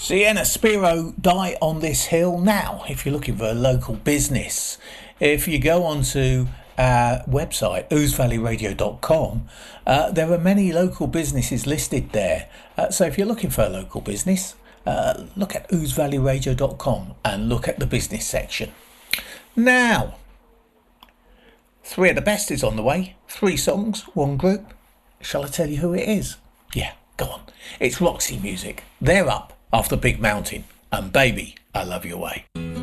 Sienna Spiro, Die on This Hill. Now, if you're looking for a local business, if you go onto our website, ousevalleyradio.com, there are many local businesses listed there. So if you're looking for a local business, look at ousevalleyradio.com and look at the business section. Now, 3 of the best is on the way. 3 songs, 1 group. Shall I tell you who it is? Yeah, go on. It's Roxy Music. They're up after Big Mountain and Baby, I Love Your Way.